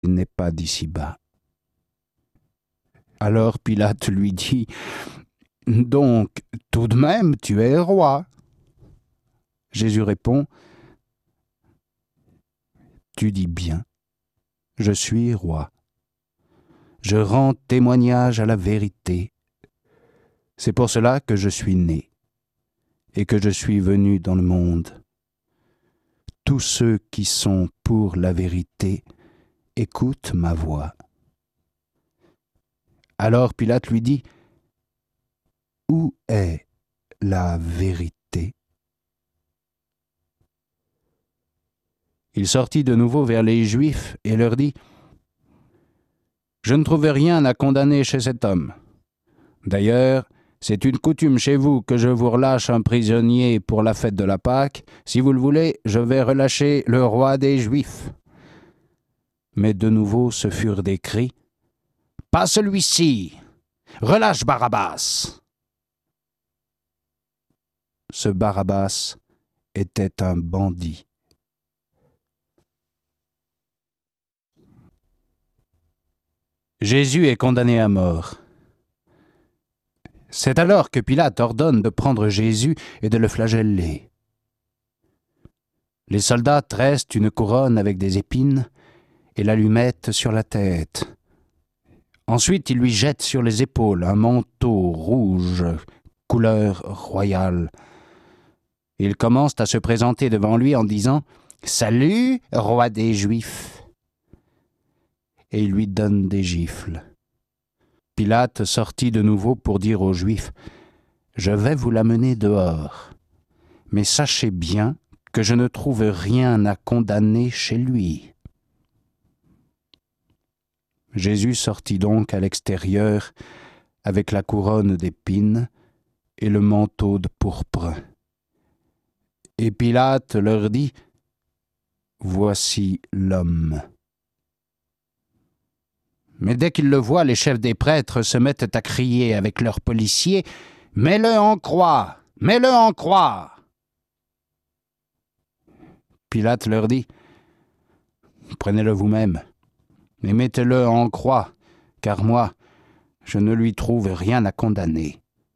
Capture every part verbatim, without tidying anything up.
n'est pas d'ici-bas. » Alors Pilate lui dit, « Donc, tout de même, tu es roi. » Jésus répond, « Tu dis bien, je suis roi. Je rends témoignage à la vérité. C'est pour cela que je suis né et que je suis venu dans le monde. Tous ceux qui sont pour la vérité écoutent ma voix. » Alors Pilate lui dit, « Où est la vérité ?» Il sortit de nouveau vers les Juifs et leur dit, « Je ne trouve rien à condamner chez cet homme. D'ailleurs, c'est une coutume chez vous que je vous relâche un prisonnier pour la fête de la Pâque. Si vous le voulez, je vais relâcher le roi des Juifs. » Mais de nouveau ce furent des cris, « Pas celui-ci! Relâche Barabbas !» Ce Barabbas était un bandit. Jésus est condamné à mort. C'est alors que Pilate ordonne de prendre Jésus et de le flageller. Les soldats tressent une couronne avec des épines et la lui mettent sur la tête. Ensuite, ils lui jettent sur les épaules un manteau rouge, couleur royale. Ils commencent à se présenter devant lui en disant « Salut, roi des Juifs !» Et ils lui donnent des gifles. Pilate sortit de nouveau pour dire aux Juifs « Je vais vous l'amener dehors, mais sachez bien que je ne trouve rien à condamner chez lui. » Jésus sortit donc à l'extérieur avec la couronne d'épines et le manteau de pourpre. Et Pilate leur dit « Voici l'homme. » Mais dès qu'ils le voient, les chefs des prêtres se mettent à crier avec leurs policiers « Mets-le en croix! Mets-le en croix !» Pilate leur dit « Prenez-le vous-même et mettez-le en croix, car moi, je ne lui trouve rien à condamner. »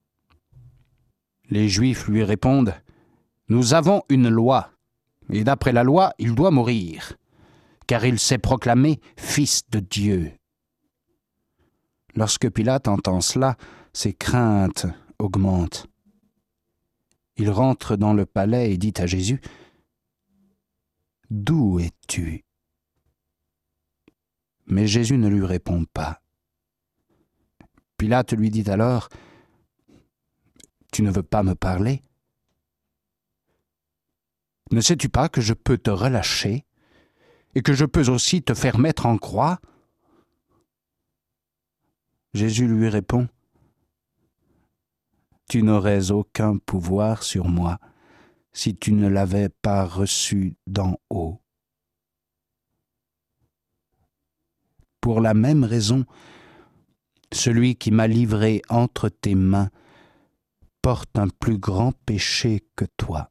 Les Juifs lui répondent « Nous avons une loi, et d'après la loi, il doit mourir, car il s'est proclamé fils de Dieu. » Lorsque Pilate entend cela, ses craintes augmentent. Il rentre dans le palais et dit à Jésus « D'où es-tu » Mais Jésus ne lui répond pas. Pilate lui dit alors « Tu ne veux pas me parler? Ne sais-tu pas que je peux te relâcher et que je peux aussi te faire mettre en croix ?» Jésus lui répond « Tu n'aurais aucun pouvoir sur moi si tu ne l'avais pas reçu d'en haut. » Pour la même raison, celui qui m'a livré entre tes mains porte un plus grand péché que toi.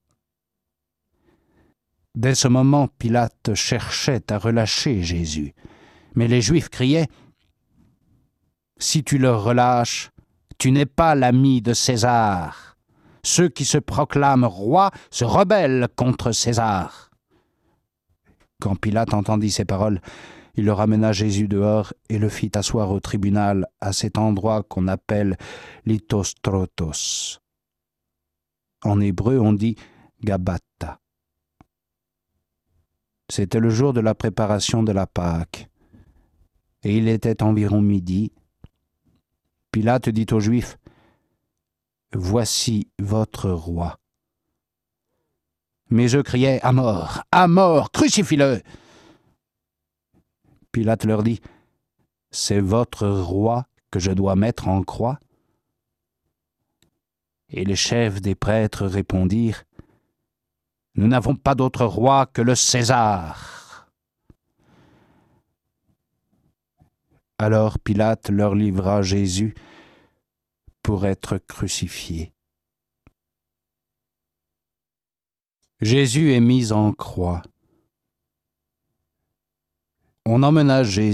Dès ce moment, Pilate cherchait à relâcher Jésus, mais les Juifs criaient « Si tu le relâches, tu n'es pas l'ami de César. Ceux qui se proclament rois se rebellent contre César. » Quand Pilate entendit ces paroles, il le ramena Jésus dehors et le fit asseoir au tribunal à cet endroit qu'on appelle Lithostrotos. En hébreu, on dit Gabbatha. C'était le jour de la préparation de la Pâque, et il était environ midi. Pilate dit aux Juifs « Voici votre roi. » Mais eux criaient « À mort! À mort! Crucifie-le » Pilate leur dit « C'est votre roi que je dois mettre en croix ?» Et les chefs des prêtres répondirent « Nous n'avons pas d'autre roi que le César. » Alors Pilate leur livra Jésus pour être crucifié. Jésus est mis en croix. On emmena Jésus